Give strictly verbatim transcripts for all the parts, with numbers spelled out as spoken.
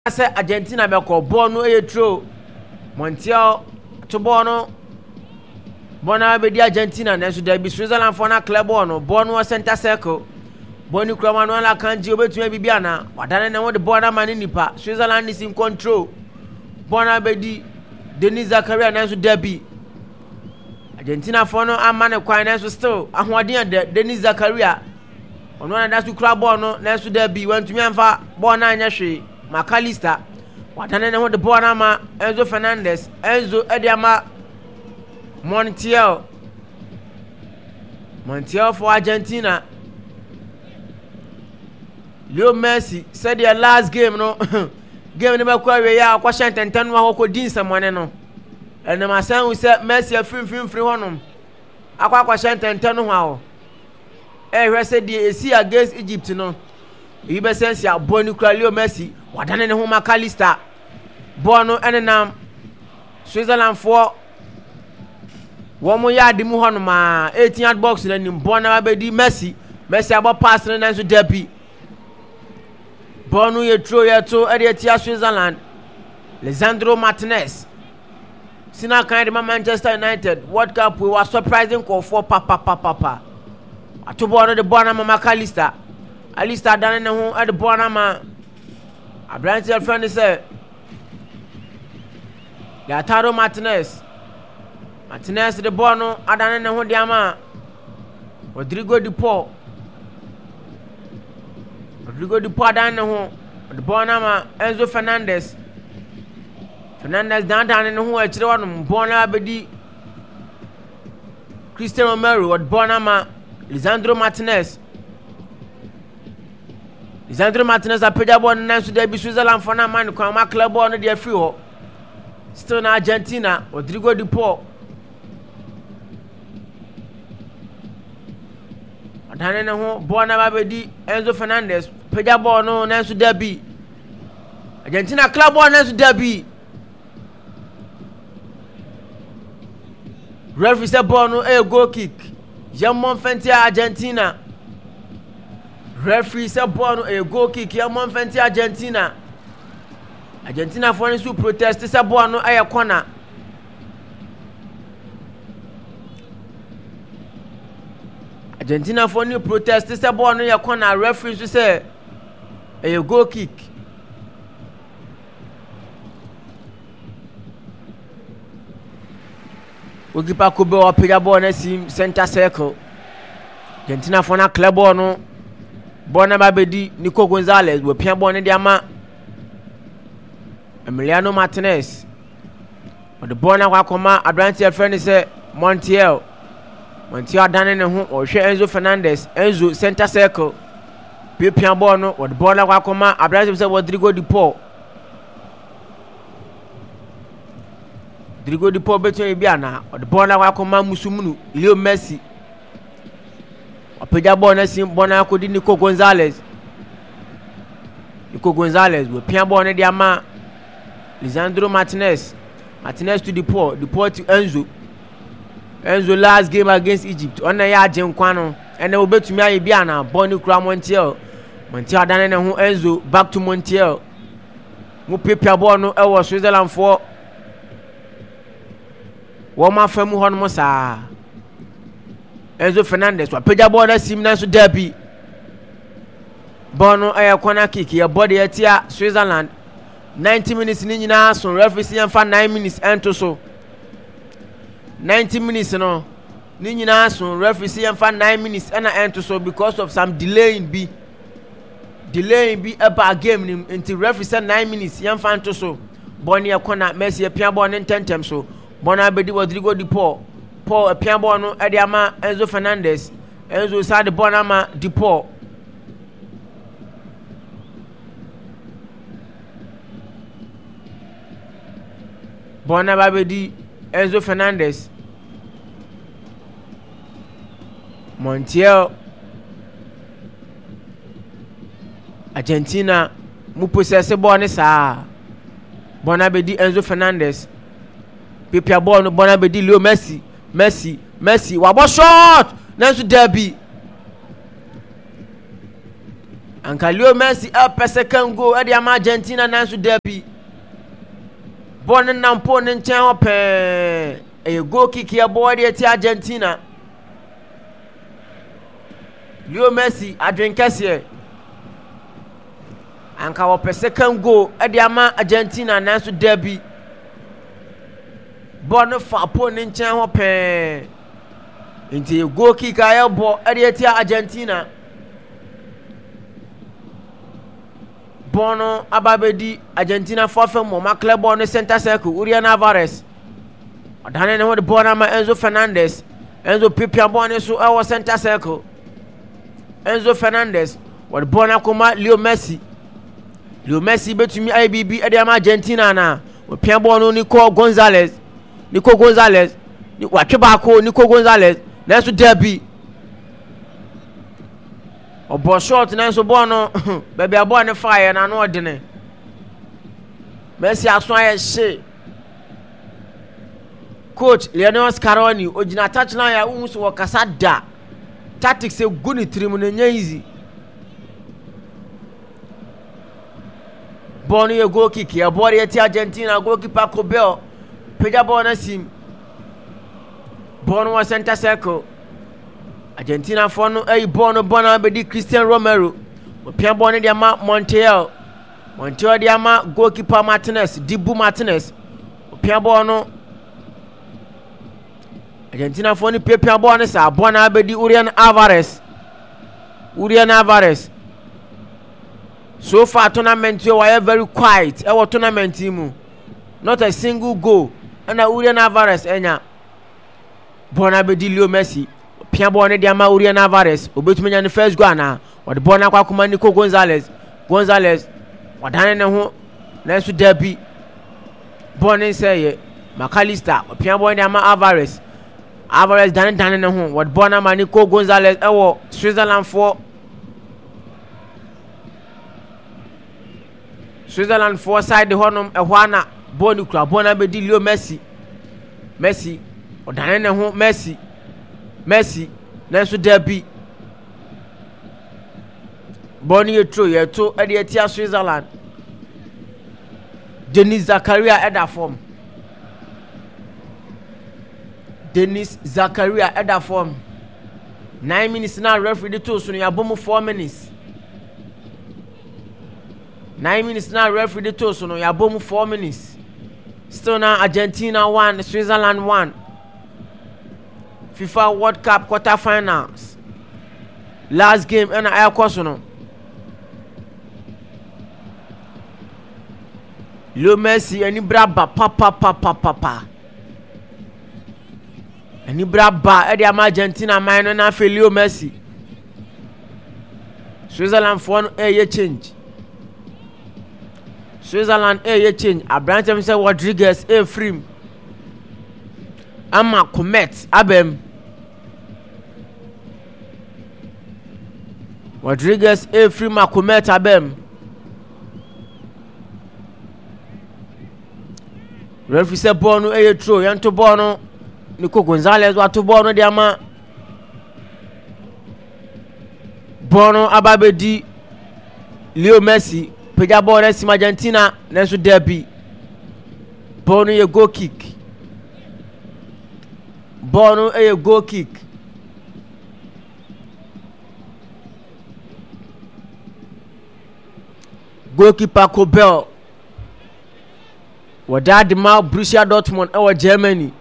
say Argentina be ko ball no e throw Montiel to ball no bona be di Argentina na so there be Switzerland for na club ball no ball no center circle boni krama no la kanji obetuma bibia na wadane na wo de ball na mani nipa Switzerland is in control bona be di Denis Zakaria na so there be Argentina for no amane kwan na so still ahoden de Denis Zakaria ono na da so kra ball no na so there be wantumi amfa ball na anya hwe McAllister wadane na ho de ball na ma Enzo Fernandez Enzo Ediama Montiel Montiel for Argentina Leo Messi said their last game no game ne be kwa we ya kwa shanten no ho ko din samone no ene ma san wu se Messi afim fim firi honom akwa kwa shanten no ho awo eh hwe se die esi against Egypt no yi be sense ya boni kura Leo Messi wadane ne ho McAllister bono enenam Switzerland for womo ya di mu honom a eighteen yard box na nim bona ba di Messi Messi abo pass na so derby bono ye throw ye to Edia Switzerland Lisandro Martinez sina kind of Manchester United World Cup we were surprising call for papa papa papa atu bono de bona ma McAllister Alistair dane ne ho e de bona ma Abrante friend say Lautaro Martinez Martinez de bono adane ne ho de ama Rodrigo de Paul Rodrigo de Paul adane ne ho de bono ma Enzo Fernandez Fernandez dan dan ne ho a kire wono bono abedi Cristiano Romero de bono ma Lisandro Martinez Lisandro Martinez appeja ball na so there be Switzerland for na man kwa ma club ball no dey free ho still na Argentina Rodrigo de Paul adane ne ho ball na ba di Enzo Fernandez peja ball no na so there be Argentina club ball na so there be referee say ball no e goal kick Yamon Fenti Argentina referee say ball no a goal kick Yamon Fenti Argentina Argentina for to protest say ball no a corner Argentina for new protest say ball no a corner referee to say a goal kick Ogipa Kobe o pega ball na sim center circle Argentina for na club ball no Bona babedi Nico Gonzalez we pia ball ne dia ma Emiliano Martinez o de ball na kwa koma Abrante friend say Montiel Montiel dane ne ho o hwe Enzo Fernandez Enzo center circle pia pia ball no o de ball na kwa koma Abrante say Rodrigo de Paul Rodrigo de Paul beto e bia na o de ball na kwa koma Musumunu Leo Messi Peja ball na sim bona ko di Nico Gonzalez Nico Gonzalez we pia ball na dia ma Lisandro Martinez Martinez to the Paul the Paul to Enzo Enzo last game against Egypt on na ya agin kwa no ene obetumi aye bia na ball ni kura Montiel Montiel dane ne ho Enzo back to Montiel mo pia ball no e wo Switzerland for wo ma famu ho no sa Enzo Fernandez wa peja ball na sim na so derby bono aye corner kick ya body etia Switzerland ninety minutes ni nyina so referee si for nine minutes ento so ninety minutes no ni nyina so referee si for nine minutes and ento so because of some delay in B delay in B about game ni until referee say nine minutes yan fa ento so bono ya corner Messi pia ball ni tentem so bono abedi Rodrigo de Paul Paul a pian ball no e de ama Enzo Fernandez Enzo sa de ball na ma de Paul Bona babedi Enzo Fernandez Montiel Argentina mu possess ball ni sa Bona babedi Enzo Fernandez pipia ball no Bona babedi Leo Messi Messi, Messi, wabo shot! Nansu derby. anka Leo Messi a second goal e de ama Argentina nanso derby ball no nampo ne nchen ho pe e goal kick ya ball de ti Argentina Leo Messi adwenkese anka wo pe second goal e de ama Argentina nanso derby ball no fa po ne nchen ho pe inti goal kick ya ball e de ti Argentina Bono ababedi Argentina forfeit mo ma club on center circle Urian Alvarez adane ne ho de bona ma Enzo Fernandez Enzo Pipia bone so e wo center circle Enzo Fernandez wo bona kuma Leo Messi Leo Messi betumi I B B e de ma Argentina na wo pia bono Nico Gonzalez Nico Gonzalez ni wa tweba ko Nico Gonzalez na so derby Obo short na so bono baby abo ne fire na no odene Messi aso aye she coach Lionel Scaloni ogina touchline ya unso wo kasa da tactics e guni trim na nya easy bono ye goal kick ya body ya ti Argentina goalkeeper Cobel peja ball na sim bono wa center circle Argentina for no a bono bona be Christian Romero opia bono dia ma Montiel Montiel dia ma goalkeeper Martinez Dibu Martinez opia bono Argentina for no pepia bono sa bona be di Urian Alvarez Urian Alvarez so far tournament you were very quiet e wo tournament mu not a single goal and Urian Alvarez enya bona be di Leo Messi Pia bone de ama Urian Alvarez obetumi nya ne first goal na o de bona kwa kuma Nico Gonzalez Gonzalez wadane ne ho na so derby bone seye McAllister pia bone de ama Alvarez Alvarez dane dane ne ho o de bona ma Nico Gonzalez e wo Switzerland for Switzerland for side the honum e ho ana bone kura bona be di Leo Messi Messi o dane ne ho Messi Messi nanso derby Boni etro yeto e de etia Switzerland Denis Zakaria eda form Denis Zakaria eda form nine minutes na referee to so ya bom four minutes nine minutes na referee to so ya bom four minutes still now Argentina one Switzerland one FIFA World Cup quarter finals last game and I course no Leo Messi any braba papa papa papa any braba e de Argentina man na fe Leo Messi Switzerland for no e change Switzerland e change Abraham say Rodriguez e free ama comet abem Rodriguez e free ma comet abem referee say ball no e throw yanto ball no Nico Gonzalez wa to ball no de ama ball no ababedi Leo Messi peja ball na sim Argentina na so derby ball no ye goal kick Bono a goal kick. Goalkeeper Cobel. Wada de ma Borussia Dortmund e Germany.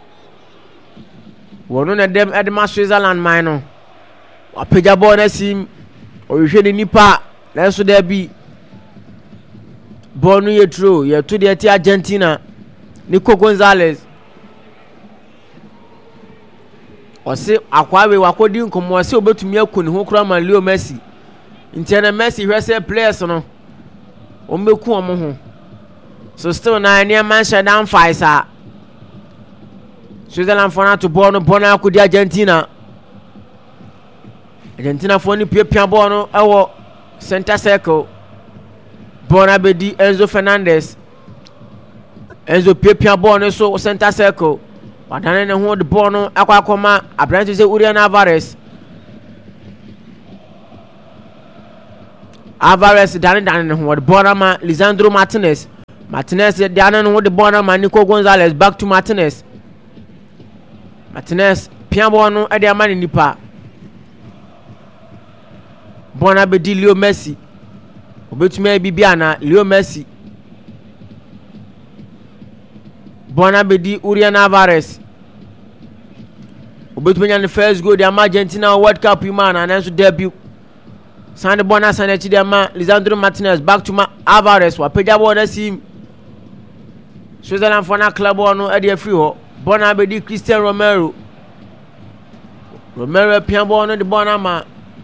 Wono na dem edema Switzerland mine. Wa peja ball na sim. O hwe ni nipa na so there bi. Bono ye throw ye to the Argentina. Nico Gonzalez. Ose akwawe wakodi nkomo ose obetumi akuni ho kura ma Leo Messi ntiana Messi hwese players no ombeku omo ho so still na ania Manchester down five sa Switzerland for na to ball no ball na akodi Argentina Argentina for ni pia ball no ewo center circle ball na bedi Enzo Fernandez Enzo pia ball no so center circle Wadane ne ho de ball no akwa akoma Abraham say Urian Alvarez Alvarez dane dane ne ho de Bonama Lisandro Martinez. Martinez dane no de Bonama Nico Gonzalez back to Martinez. Martinez piano no e de amani nipa. Bona be di Leo Messi. Obetumi bibia na Leo Messi. Bona be di Urian Alvarez. Obetumi nya the first goal the Argentina World Cup man and also debut. Sande Bona sande chi de ma Lisandro Martinez back to ma Alvarez wa peja bona sim. Switzerland for na club no e de free ho. Bona be di Christian Romero. Romero piano no de Bona ma.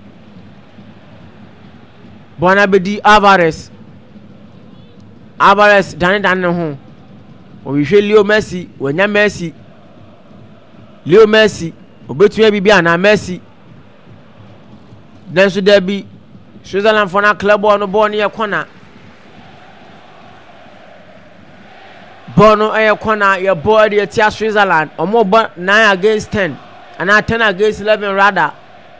Bona be di Alvarez. Alvarez dane dane ho. O wi hwe Leo Messi, wanya Messi. Leo Messi, obetumi bibia na Messi. Then so there be Switzerland for na club no ball near corner. Ball no air corner, your boy the tia Switzerland. Or more nine against ten. And now ten against eleven rather.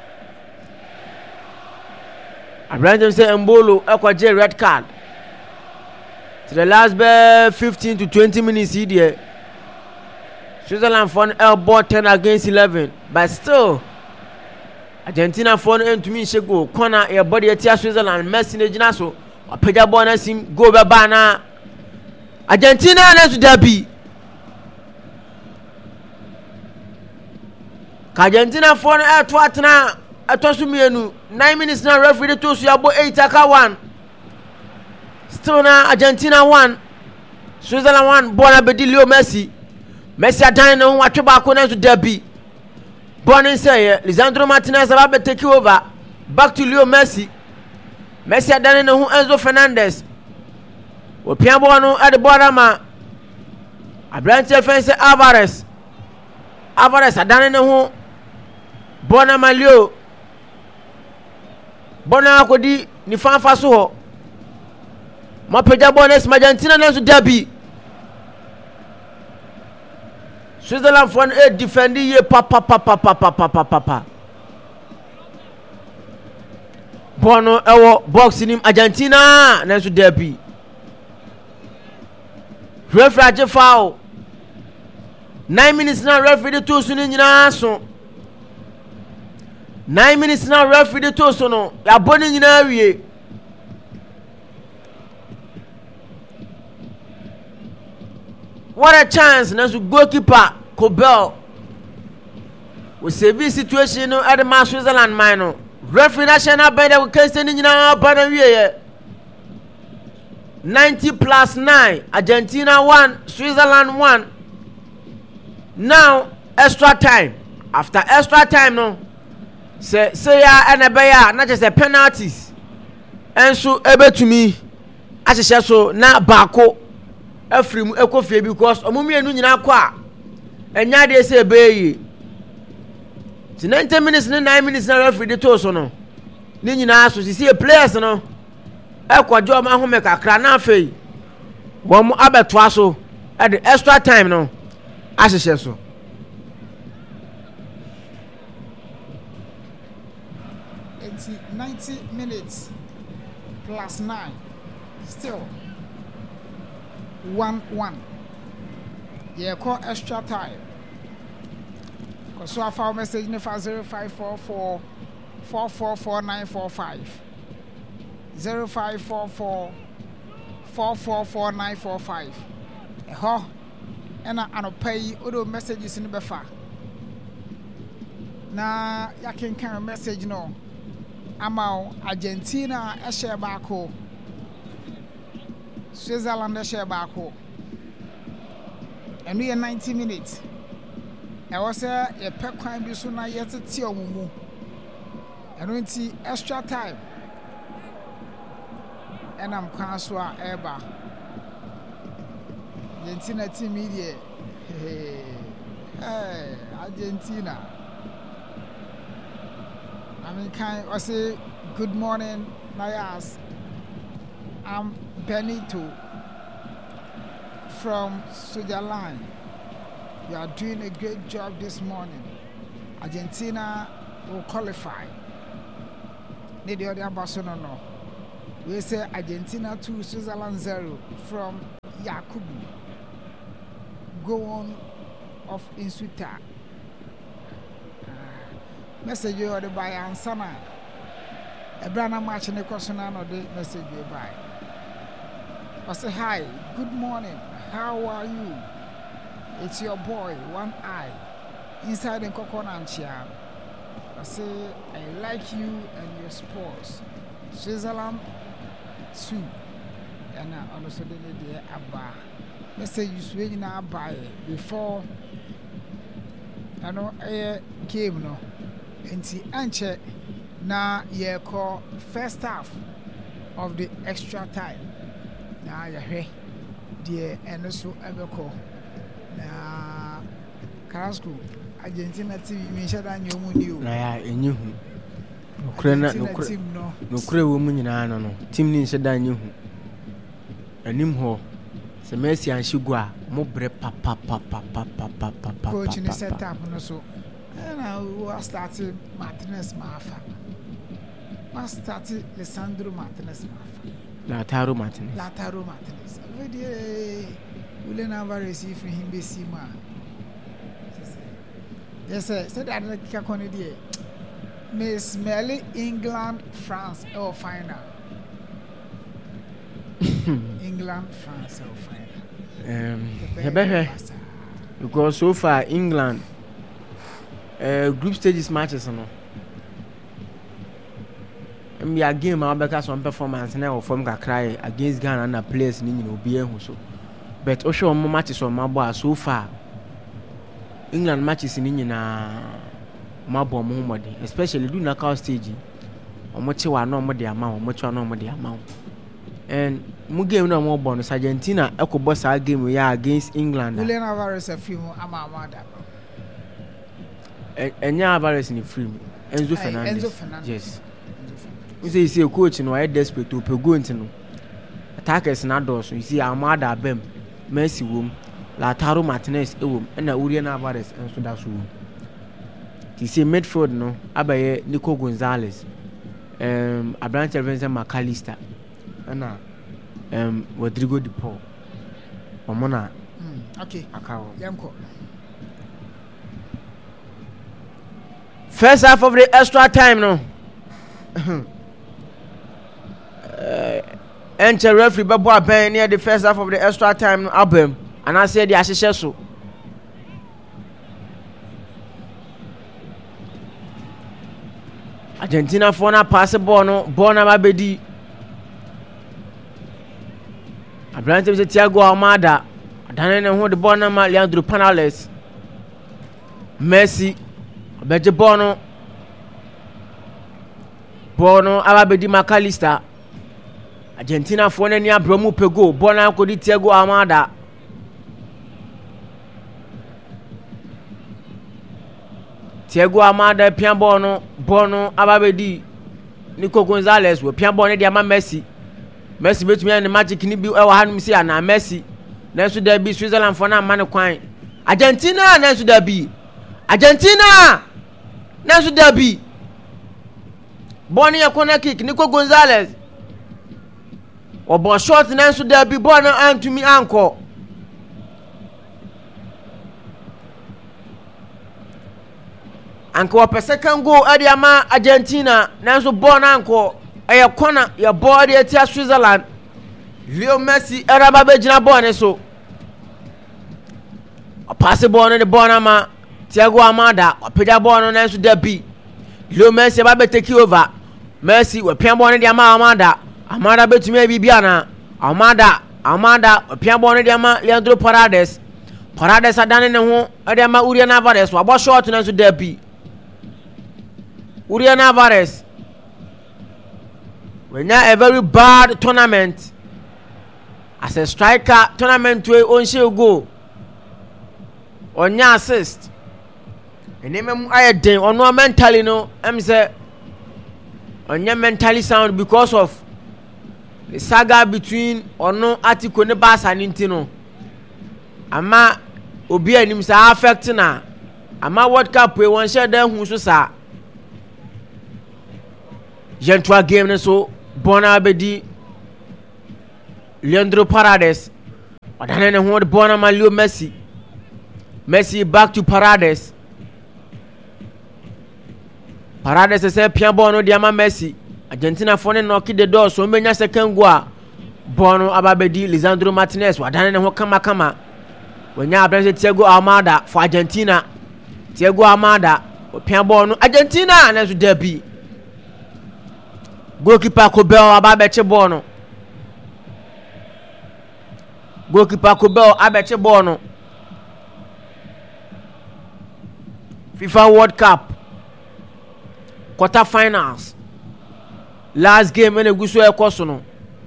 Abraham say Mbolo Ekwaje red card. To the last be fifteen to twenty minutes here. Switzerland for L ball ten against eleven. But still Argentina for end to me she go corner your body at Switzerland Messi ne gina so opega ball na sim go be ba na Argentina na to derby. Ka Argentina for L to atena atosu mienu nine minutes now referee to so yabo eight aka one. Still now Argentina one, Switzerland one. Bona be di Leo Messi. Messi adan no ho atwe ba ko na to derby. Bona say Lisandro Martinez about to take over. Back to Leo Messi. Messi adan no ho Enzo Fernandez. O piano no at the border ma. Abrante fence Alvarez. Alvarez adan no ho. Bona ma Leo. Bona akodi ni fanfa so ho. Ma peja bonus Argentina na so derby. Switzerland for a defending ye papa papa papa papa papa. Bono ewo box in Argentina na so derby. Referee foul. nine minutes now referee to so nyina so. nine minutes now referee to so no. Ya boni nyina wie. What a chance na so goalkeeper Kobel. We save this situation no at the Switzerland man no. Referee national band we can send nyina ba na wie. ninety plus nine Argentina one, Switzerland one. Now extra time. After extra time no. Say say ya na be ya na just penalties. Enso ebetumi ahyehyɛ so na baako afrim ekofie because omumienu nyina akɔ a enya de say ebeyi ti ninety minutes ne nine minutes na referee de to so no ni nyina so sisi players no ekɔjo ma home kakra na afei wo mo abetoa so at the extra time no ahyehyɛ so ninety minutes plus nine still one one. Yeah, call extra time. Cause so I found message in for zero five four four four four four nine four five zero five four four four four four nine four five. Eh ho, and I no pay other messages in the befa. Na ya can carry message no. Ama Argentina a share back home. Switzerland a share back home. And we are ninety minutes. I was a pep crime be soon yet to tell mumu. And we see extra time. And I'm Kanswa Eba. Argentina team media. Hey, hey, Argentina. I mean, kind I say good morning, Nayas. I'm Benito from Switzerland. You are doing a great job this morning. Argentina will qualify. Need the other Barcelona no. We say Argentina two, Switzerland zero from Yakubu. Go on of Insuta. Uh, message you order by Ansana. A brand match in the question or the message you buy. I say hi, good morning. How are you? It's your boy, One Eye, inside the coconut chair. I say I like you and your sports. Switzerland two, and I also did the Abba. Let's say you swing now by before I know a game no, and see Anche now you call first half of the extra time. Now you hear the and also ever call now Carrasco Argentina T V. Me share that new new. Na ya enyu hu. Nokure na nokure nokure wo mu nyina no no. Team ni share that new hu. Anim ho. Se Messi an shigu a mo bre pa pa pa pa pa pa pa pa. Coach ni set up no so. Na we started Martinez Mafa. We started Lisandro Martinez Mafa. Lautaro Martinez. Lautaro Martinez. We dey Julian Alvarez if him be see ma. Yes sir, said that ka kon dey. Miss Melly England France or final. England France or final. Um because so far England uh, group stages matches no. We are game our better some performance now or from cry against Ghana and players ni nyina obi ehu so. But o show matches on mabo so far. England matches ni nyina mabo mo mode, especially do knockout stage. Omo che wa no mo de ama, omo che wa no mo de ama. And mu game no mo bonus Argentina ekobo sa game we against England. Julian Alvarez a free mo ama ama da. Enya Alvarez ni free. Enzo Fernandez. Enzo Fernandez. Yes. We say you see a coach no I desperate to go into no. Attackers na do so you see Amada Bem, Messi wom, Lautaro Martinez e wom, and na Julian Alvarez enso da so. You see midfield no, abaye Nico Gonzalez. Um Abraham Vincent McAllister. Na um Rodrigo de Paul. Omona. Mm, okay. Akawo. Yanko. First half of the extra time no. uh, enter referee babo aben near the first half of the extra time no album and I said the asese so. Argentina for na pass ball no ball na babedi. Abrante be Thiago Almada adane ne ho de ball na ma Leandro Paredes. Messi beje ball no ball no ababedi McAllister. Argentina for na ni abromu pego ball na ko di Thiago Almada. Thiago Almada pian ball no ball no ababedi Nico Gonzalez we pian ball ne dia ma Messi. Messi betumi an magic ni bi e wa hanum si ana Messi na so da bi Switzerland for na man kwan. Argentina na so da bi Argentina na so da bi ball ne corner kick Nico Gonzalez o ball shot na so da bi ball na antumi anko. Anko per second goal ade ama Argentina na so ball na anko e corner ya ball de tia Switzerland. Leo Messi era ba be gina ball ne so o pass ball no the ball na ma Thiago Almada o peda ball no na so da bi Leo Messi ba be take over. Messi we pian ball no de ama Almada Almada betumi bibia na Almada Almada o pian ball no de ama Leandro Paredes Paredes adane ne ho e de ama Julian Alvarez wa ball short na so da bi Julian Alvarez. We now a very bad tournament. As a striker, tournament we on shall go. On your assist. And name I den on no mentally no. I'm say on your mentally sound because of the saga between Ono Atiko ne Bas and Intino. Ama obi anim sa affect na. Ama World Cup we one share dem hu so sa. Gentwa game ne so bona bedi Leandro Paredes wadane ne ho de bona ma Leo Messi. Messi back to Paredes. Paredes say pia ball no de ama Messi. Argentina for ne knock the door so menya second goal a bono ababedi Lisandro Martinez wadane ne ho kama kama. Wanya abranse Thiago Almada for Argentina. Thiago Almada pia ball no Argentina na so derby. Goalkeeper Kobel ababeche ball no. Goalkeeper Kobel abeche ball no. FIFA World Cup quarter finals last game in Egusu Ekoso no.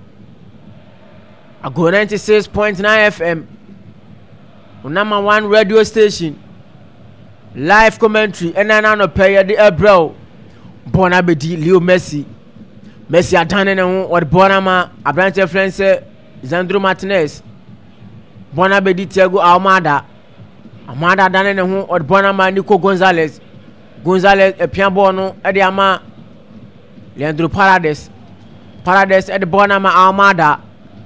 I go ninety-six point nine F M number one radio station live commentary and then no pay the Ebro bona bedi Leo Messi. Messi adane ne ho or bona ma abrante friend say Lisandro Martinez bona bedi Thiago Almada Almada adane ne ho or bona ma Nico Gonzalez Gonzalez e pia ball no e de ama Leandro Paredes Paredes e de bona ma Almada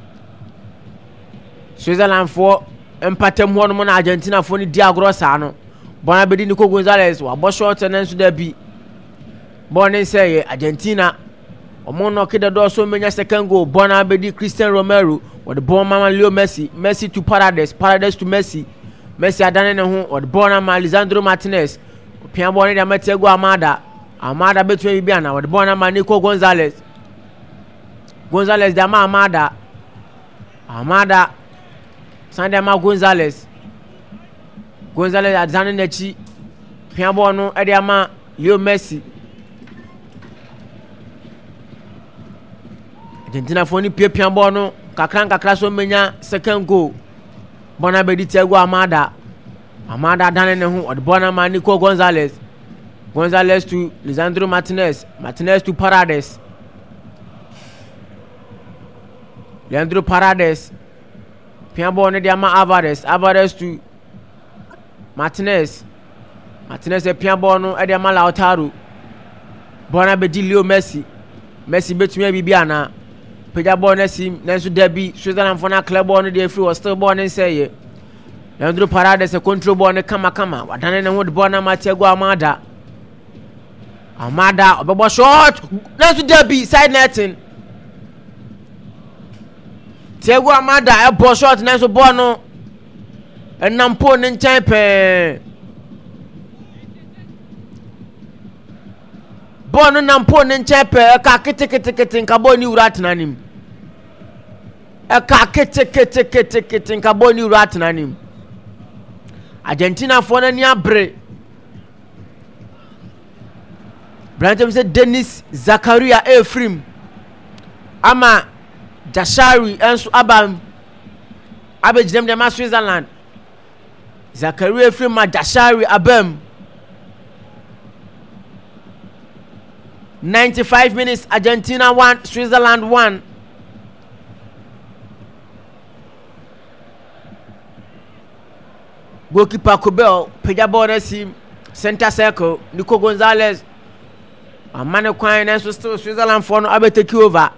Switzerland for empatem ho no na Argentina for ni di agro sa no bona bedi Nico Gonzalez wa bo short na nso da bi bona say Argentina omo no kida do so menya second goal bona bedi Christian Romero or the bon mama Leo Messi Messi to Paredes Paredes to Messi Messi adane ne ho or the bona ma Lisandro Martinez pia bona de Thiago Almada Almada betwe bia na or the bona ma Nico Gonzalez Gonzalez de ma Almada Almada Sande ma Gonzalez Gonzalez adane ne chi pia bona e de ma Leo Messi Argentina for ni pia pia ball no kakran kakra so menya second goal bona bedi Thiago Almada Almada dane ne ho or bona ma Nico Gonzalez Gonzalez to Lisandro Martinez Martinez to Paredes Leandro Paredes pia ball ne de ama Alvarez Alvarez to Martinez Martinez e pia ball no e de ama Lautaro bona bedi Leo Messi Messi betumi bibia na Peja ball na sim nanso derby Switzerland for na club ball no dey free was still ball ne say ye Leandro Paredes e control ball ne kama kama wadane ne ho de ball na Thiago Almada Almada obebo shot nanso derby side netting Thiago Almada e ball shot nanso ball no enampo ne nchan pe ball no nampo ne nchan pe ka kete kete kete nka ball ni urat nanim e ka kete kete kete kete nka ball ni urat nanim Argentina for na ni abre Brantam said Dennis Zakaria Efrim ama Jashari enso abam abejidem dem ma Switzerland Zakaria Efrim ma Jashari abam ninety-five minutes Argentina one Switzerland one Goalkeeper Kobel peja ball na sim center circle Nico Gonzalez amane kwan na so still Switzerland for no abetake over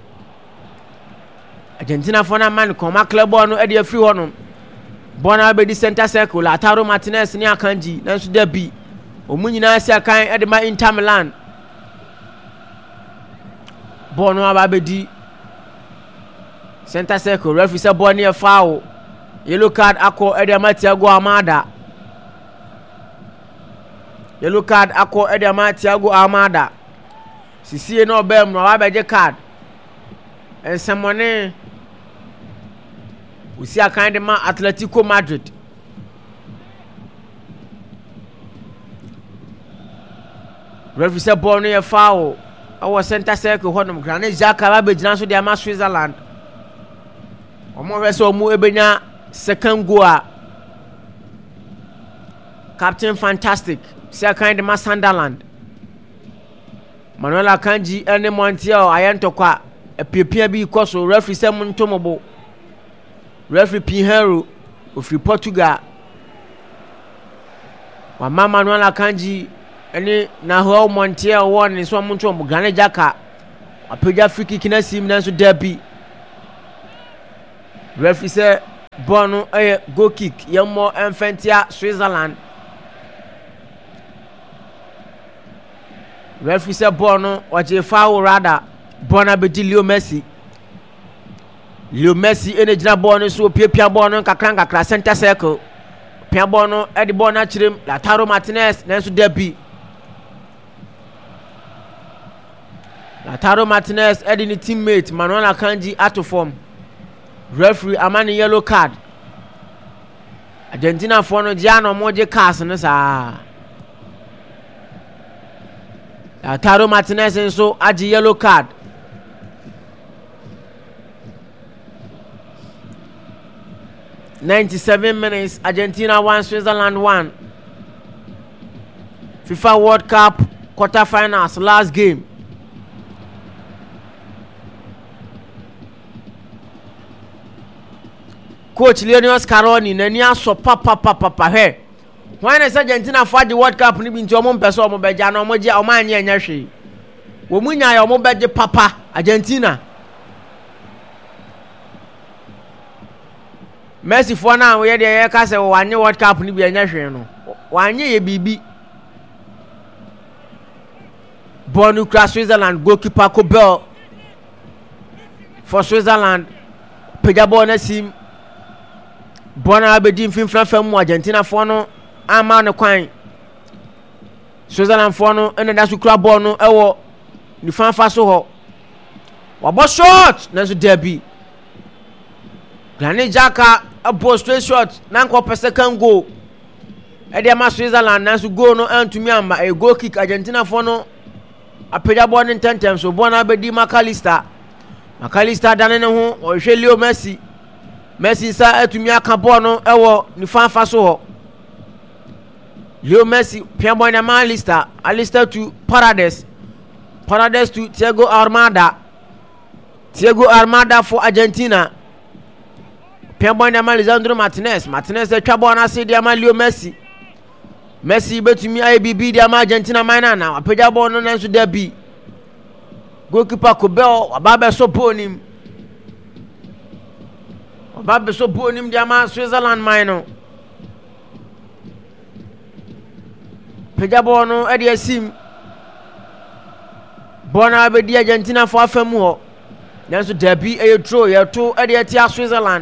Argentina for na man koma club ball no e dey free hono ball na be di center circle Lautaro Martinez ni Akanji na so derby omunyina sia kan e dey ma Inter Milan ball no ababedi center circle referee say ball near foul yellow card akọ e dey ma Thiago Almada yellow card akọ e dey ma Thiago Almada sisie no bem no abeje card ensemone usi akan de ma Atletico Madrid referee say ball no foul our center circle honum Granit Xhaka abegina so de ma Switzerland omo hwese omo ebenya second goal a Captain Fantastic say kind ma Sunderland Manuel Akanji ene Montiel ayentokwa epiepia bi ikoso referee say muntomobo referee Pinheiro of Portugal wa Manuel Akanji ene na ho Montiel won so muntombo Granit Xhaka apeja free kick na sim na so derby referee say ball no a goal kick yemo Enfentia Switzerland. Referee say ball no waje foul rather ball na be Leo Messi. Leo Messi ene gina ball no so piapia ball no kakra kakra center circle. Pia ball no e di ball na chirem Lautaro Martinez nanso debi. Lautaro Martinez e di ni teammate Manuel Akanji out of form. Referee amani yellow card. Argentina for no Giano moje cast no sa. Lautaro Martinez nso agi yellow card. ninety-seven minutes, Argentina one, Switzerland one. FIFA World Cup quarterfinals, last game. Coach Lionel Scaloni, nania so papa papa papa he. When is Argentina for the World Cup ni bi nti omo mpese omo beja na omo je omo anye nya hwe. Wo munya ya omo beje papa Argentina. Messi for now we dey ye ka se wo anye World Cup ni bi anya hwe no. Wanye ye bibi. Bonu kra Switzerland goalkeeper Kobel for Switzerland. Pejabo na sim. Bona abedi mfimfra fam Argentina for no ama no kwan. Switzerland for no ene da su kra ball no ewo ni fanfa so ho. Wabo shot na so derby. Granit Xhaka a ball straight shot na nko per second goal. E dey ma Switzerland na so goal no antumi amba a goal kick Argentina for no apeda ball ni ten times so bona abedi McAllister. McAllister dane ne ho o hwe Leo Messi. Messi sa etumi aka ball no ewo ni fanfa so ho. Leo Messi pia boy na McAllister, Alistair to Paredes. Paredes to Thiago Almada. Thiago Almada for Argentina. Pia boy na Lisandro Martinez. Martinez e twa ball na se dia ma Leo Messi. Messi betumi I B B dia ma Argentina mana na apeda ball no na so derby. Goalkeeper Kobel ababe so bonim. Ababe so bonim dia ma Switzerland mine. Pejabo no e de asim. Bona be di Argentina for afemu ho. Nanso derby e throw ye to e de atia Switzerland.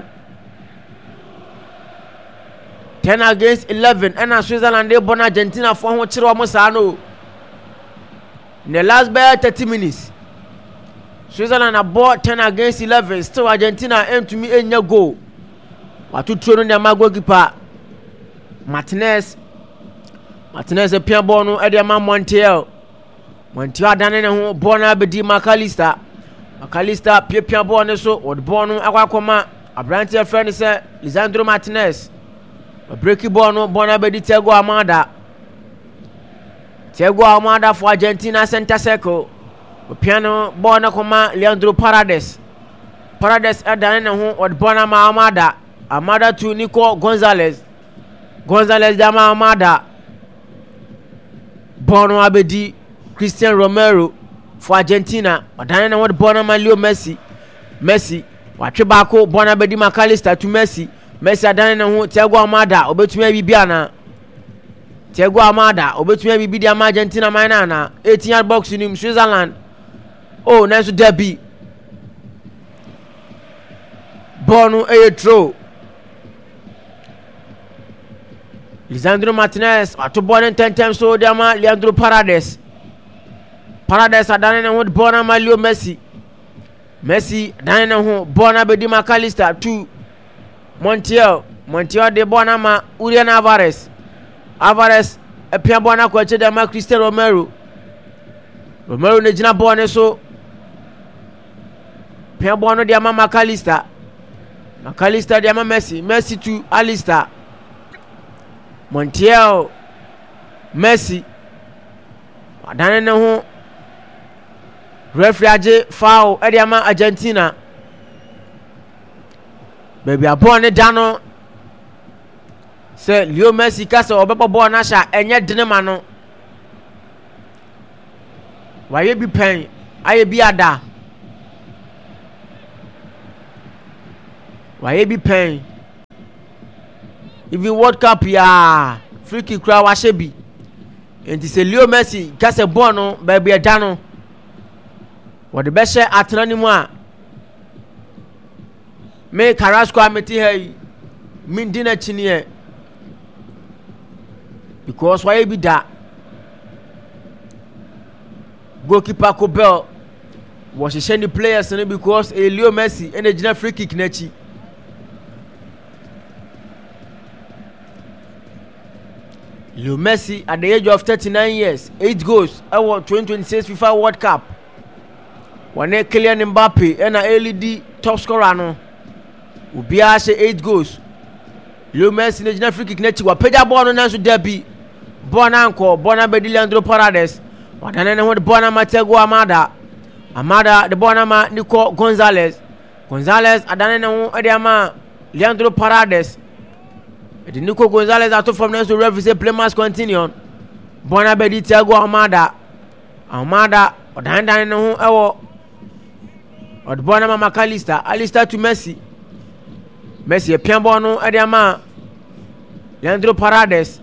ten against eleven and Switzerland dey bona Argentina for ho kire omo sa no. In the last by thirty minutes. Switzerland about ten against eleven. Still Argentina aim to me enya goal. Watu throw no na goalkeeper Martinez. Martinez a pia ball no e dey ma Montiel. Montiel adane ne ho ball na be di McAllister. McAllister pia pia ball ne so word ball no akwa koma Abrante friend say Lisandro Martinez. A breaky ball no ball na be di Thiago Almada. Thiago Almada for Argentina center circle. Piano ball na koma Leandro Paredes. Paredes adane ne ho word ball na ma Almada. Almada to Nico Gonzalez. Gonzalez da ma Almada. Bono abedi Christian Romero for Argentina. Adane na word Bono ma Leo Messi. Messi watwe baako Bono abedi McAllister to Messi. Messi adane na ho Thiago Almada obetumi abibia na. Thiago Almada obetumi abibi dia ma Argentina mana na eighteen yard box ni Switzerland. Oh nice derby. Bono e throw. Lisandro Martinez atu ball ten times so dia ma Leandro Paredes. Paredes adane na ho ball na ma Leo Messi. Messi adane na ho ball na be di McAllister to Montiel. Montiel de ball na ma Julian Alvarez. Alvarez e pia ball na ko che dia ma Christian Romero. Romero ne gina ball ne so pia ball no dia ma McAllister. McAllister dia ma Messi. Messi to Alistair. Montiel Messi adane ne ho referee age foul e dia ma Argentina. Baby abon ne dano se Leo Messi ka se obebo ball na sha enye denema no. Waye bi pen aye bi ada. Why be pen? Even World Cup ya free kick kura wa shebi. Enti se Leo Messi kase ball no baby e da no. What the best share atena ni mu a. Me Carrasco ameti hey. Min dina chini e. Because why be that? Goalkeeper Kobel was the players because a Leo Messi and a general free kick nechi. Leo Messi at the age of thirty-nine years, eight goals, our twenty twenty-six FIFA World Cup. When they Kylian Mbappe and a L E D top scorer no, Ubia say eight goals. Leo Messi and a general free kick nechi. Wa peja ball no nanso derby. Bona anko, bona bedi Leandro Paredes. Wadana na the bona Matego Amada. Amada the bona ma Nico Gonzalez. Gonzalez adana na ho ediama Leandro Paredes. The Nico Gonzalez out from next to referee say play must continue. Bona bedi Thiago Amada. Amada odanda na ho ewo. Od bona ma McAllister, Alistair to Messi. Messi e pian ball no ediama Leandro Paredes.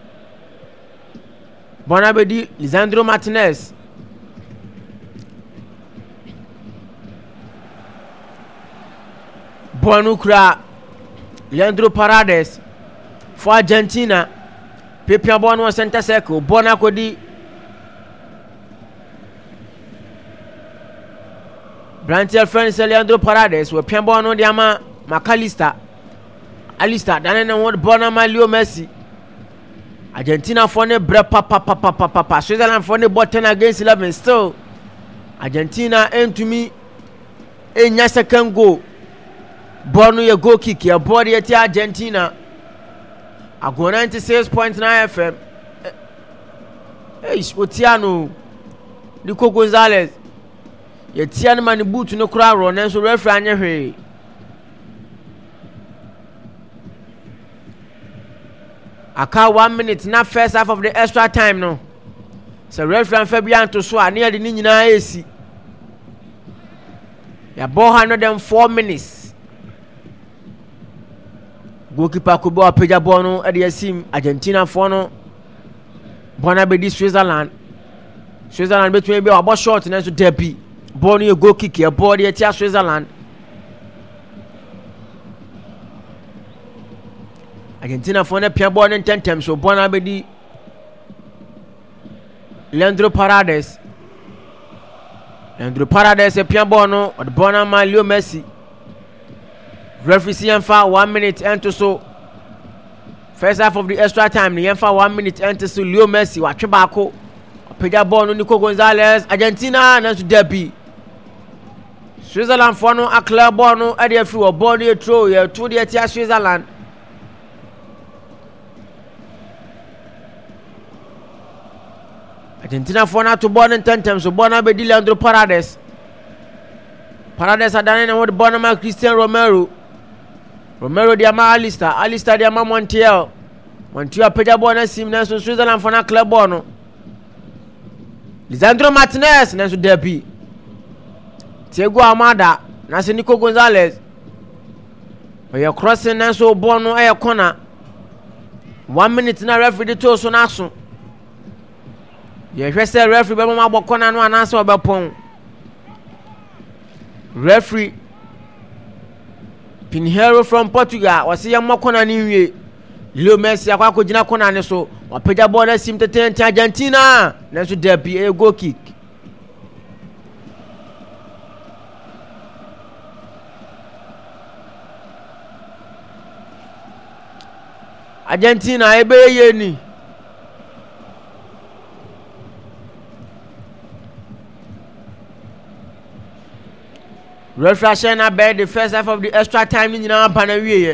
Bonabedi Lisandro Martinez. Bonukra Leandro Paredes for Argentina. Pepe Bono center circle. Bonakodi Brantiel friends Leandro Paredes with Piambono Diama McAllister. Alistair Danena won Bonama Leo Messi. Argentina for ne bre pa pa pa pa pa pa pa. Switzerland for ne button against eleven still. Argentina end to me enya second goal. Bono ye goal kick ya body at Argentina. I go ninety-six point nine F M. Hey, Otiano. Nico Gonzalez. Ye tian man boot no kra ro na so referee anya hwe. Aka one minute na first half of the extra time no. So referee Fabian to so ane de ni nyina esi. Ya ball one hundred four minutes. Goalkeeper Kubo apeja ball no e de asim Argentina for no. Bona be di Switzerland. Switzerland between be about short na so derby. Ball no goal kick ya ball de tia Switzerland. Argentina for ne pia ball no ten times so bona be di Leandro Paredes. Leandro Paredes e pia ball no o de bona ma Leo Messi. Referee see for one minute and so first half of the extra time the for one minute and so Leo Messi wa twe baako peja ball no Nico Gonzalez. Argentina na to derby. Switzerland for no a clear ball no e dey free o ball dey throw ye to dey tia Switzerland. Argentina for na to ball in ten times so ball na be di Leandro Paredes. Paredes adane na what ball na Cristiano Romero. Romero dia ma Alistair, Alistair dia ma Montiel. Montiel peja ball na sim na so Switzerland for na club ball no. Lisandro Martinez na so derby. Thiago Amada na so Nico Gonzalez. Oya crossing na so ball no e corner. One minute na referee to so na so. Ye hwese referee be ma bɔ corner no anase obepon. Referee Pinheiro from Portugal was see more corner ni wie. Leo Messi akwa ko gina corner ne so. Wapeja ball na sim tete Argentina. Na so derby a goal kick. Argentina ebe ye ni. Referee Shana bed the first half of the extra time in our Panawiye.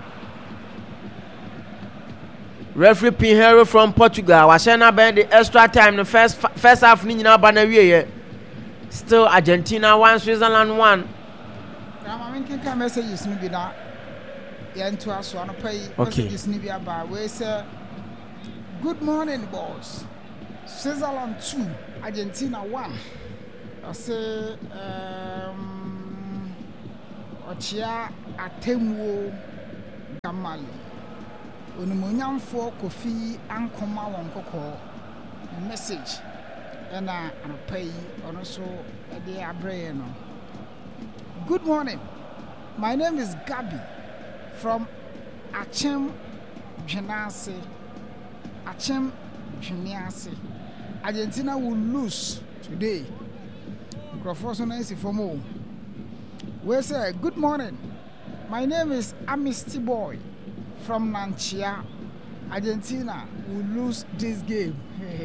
Referee Pinheiro from Portugal was Shana bed the extra time the first first half in our Panawiye. Still Argentina one, Switzerland one. I mean, can messages maybe that. Yeah, into us one pay messages maybe about we say good morning, boss. Switzerland two, Argentina one. I say um Ochia Atemwo Gamali Onimonyamfo Kofi Ankoma Wankoko a message and I pay on also a day abreno. Good morning. My name is Gabi from Achem Genasi. Achem Genasi. Argentina will lose today. Microphone for more. We say good morning. My name is Amisty Boy from Nanchia. Argentina will lose this game.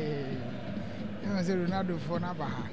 Ronaldo for Nabaha.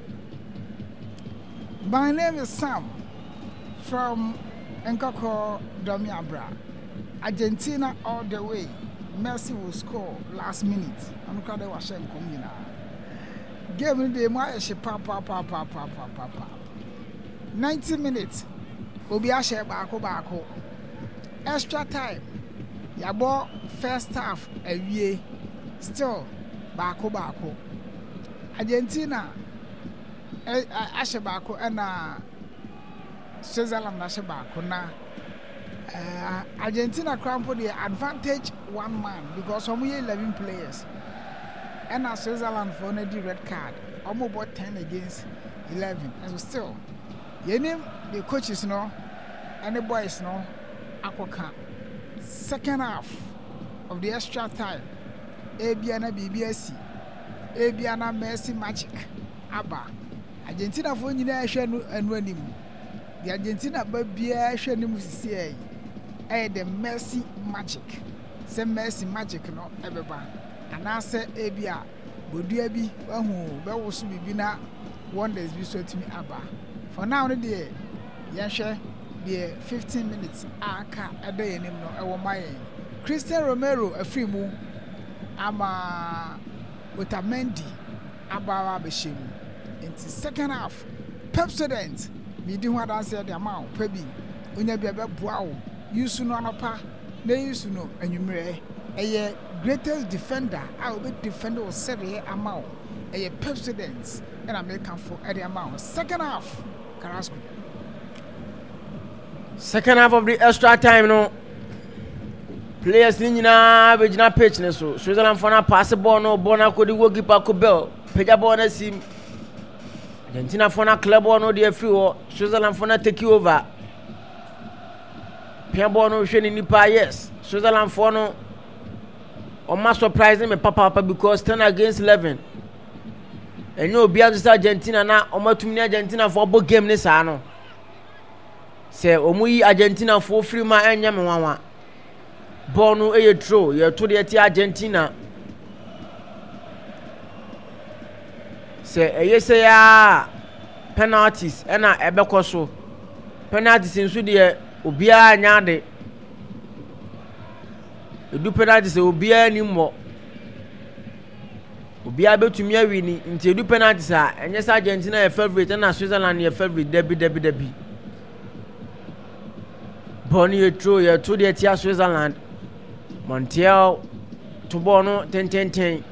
My name is Sam from Nkako Domiabra. Argentina all the way. Messi will score last minute. I'm glad they were saying Komina. Give me the Mayashi papa papa papa papa. ninety minutes. Obiashe bako bako. Extra time. Yabo first half a year. Still bako bako. Argentina ashe bako and Switzerland ashe bako na. Uh, Argentina crown for the advantage one man because some eleven players and uh, Switzerland for the red card almost about ten against eleven and so still you name the coaches no and the boys no aquaka second half of the extra time Abiana B B S C Abiana Messi magic Abba Argentina for you and winning the Argentina baby shenu musisi eh the Messi magic say Messi magic no ebeba ana say ebia bodua bi ahu be wo so bibi na wonders bi so timi aba for now no dey yehwe the fifteen minutes aka eda yenim no e wo maye Christian Romero afrimu ama Otamendi abawa be shemu into second half Pepsodent me di ho dance the amount pebi onya bia be boa wo yusu no anopa na yusu no anwumre eye greatest defender I will be defender or serie amount eye Pepsodent and American for the amount second half Carrasco second half of the extra time no players ni nyina be gina pitch ne so Switzerland for na pass ball no ball na ko di goalkeeper ko bell peja ball na sim Argentina for na club no dey free wo Switzerland for na take over pia ball no hwe ni nipa yes Switzerland for no o ma surprising me papa papa because ten against eleven enyo obi azu Argentina na o matum ni Argentina for bo game ni sa no se o mu yi Argentina for free ma enya me wanwa ball no eye throw ye to de ti Argentina se eye se ya penalties ena ebekoso penalties nso de obia anya de edu penalties obia ni mo obia betumi awi ni nti edu penalties a enye sa Argentina e favorite na Switzerland e favorite debi debi debi boni ye throw ye to de ti Switzerland Montiel to bono ten ten ten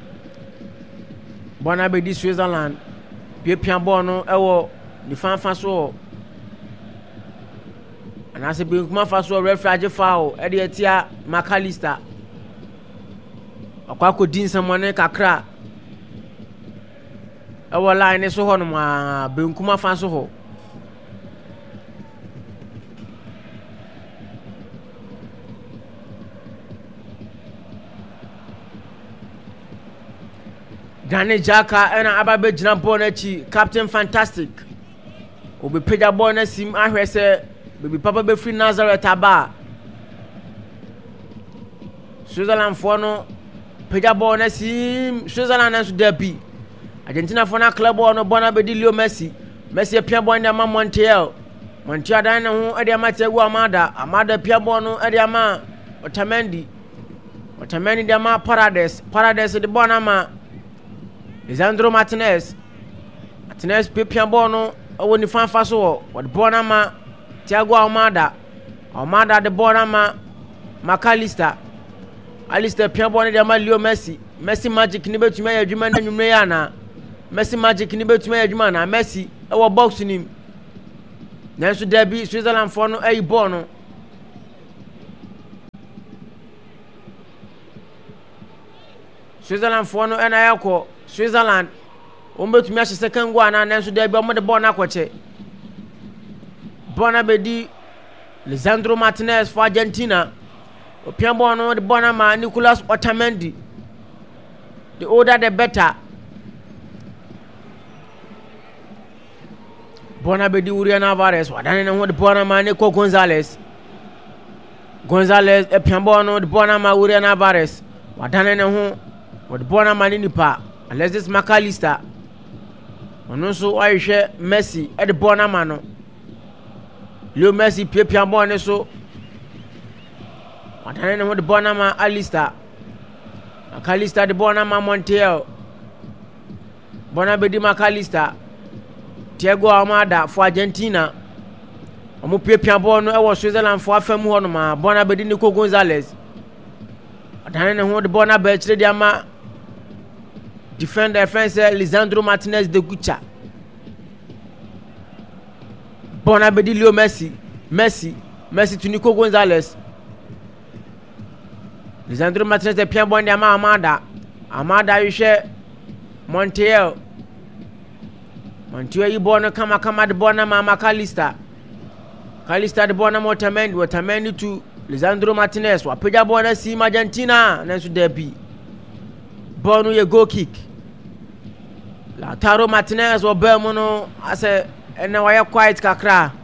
bona be di Switzerland pie pia bono ewo ni fanfa so ana se be kuma fa so referee foul e de tia McAllister akwa ko din samone kakra ewo line so ho no ma be kuma fa so ho Granit Xhaka and Ababe Jina Bonechi, Captain Fantastic. Obi Peja Bone sim ahwe se baby papa be free Nazareth aba. Switzerland for no Peja Bone sim Switzerland and Derby. Argentina for na club no bona be di Leo Messi. Messi pia bon na Montiel. Montiel dan na ho e de ma tegu Amada. Amada pia bon no e de ma Otamendi. Otamendi de ma Paredes. Paredes de bona ma Lisandro Martinez Martinez pepia ball no owo ni fanfa so wo de ball na ma Thiago Almada Almada de ball na ma McAllister Alistair pia ball ni de ma Leo Messi Messi magic ni betumi ya adwuma na nwumre ya na Messi magic ni betumi ya adwuma na Messi e wo box ni nanso dabi Switzerland for no ayi ball no Switzerland for no ena yakọ Switzerland ombetumi ahye second goal na nanso dabi omo de ball na akọche ball na bedi Lisandro Martinez for Argentina opia ball no de ball na ma Nicolas Otamendi. The older the better. Bonabedi Urian Alvarez wadane na ho de bona ma Nico Gonzalez Gonzalez e piambo no de bona ma Urian Alvarez wadane na ho de bona ma nipa Alexis McAllister ono so ayehwe Messi e de bona ma no Leo Messi pie piambo ne so wadane na ho de bona ma Alistair McAllister de bona ma Montiel Bonabedi McAllister Thiago Almada for Argentina. Omo piapia ball no e wo Switzerland for afam ho no ma bona bedi Nico Gonzalez. Adane ne ho de bona ba chire dia ma defender France Lisandro Martinez de Gucha. Bona bedi Leo Messi, Messi, Messi to Nico Gonzalez. Lisandro Martinez de pian bon dia ma Amada. Amada you share Montiel. Mantua yi bona kama kama de bona ma McAllister. McAllister de bona Otamendi, Otamendi to Lisandro Martinez. Wa peja bona si Argentina nanso derby. Bonu ye goal kick. Lautaro Martinez wa Belmo no ase ena wa ya quiet kakra.